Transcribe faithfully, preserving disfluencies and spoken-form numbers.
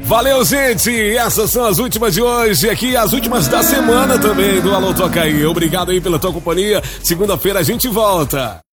Valeu, gente! Essas são as últimas de hoje, aqui as últimas da semana também do Alô Toca Aí. Obrigado aí pela tua companhia. Segunda-feira a gente volta.